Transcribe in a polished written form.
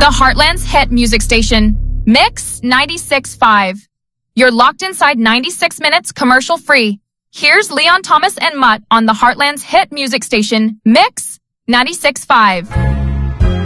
The Heartland's hit music station, Mix 96.5. You're locked inside 96 minutes commercial free. Here's Leon Thomas and Mutt on the Heartland's hit music station, Mix 96.5.